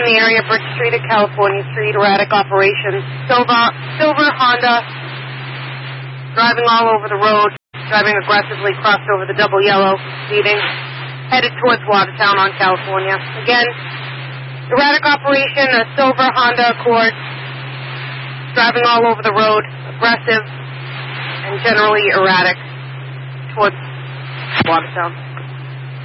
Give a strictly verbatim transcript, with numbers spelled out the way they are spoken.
the area, Bridge Street at California Street, erratic operation. Silver, silver Honda, driving all over the road, driving aggressively, crossed over the double yellow, speeding, headed towards Watertown on California. Again, erratic operation, a silver Honda Accord, driving all over the road, aggressive, and generally erratic towards Watertown.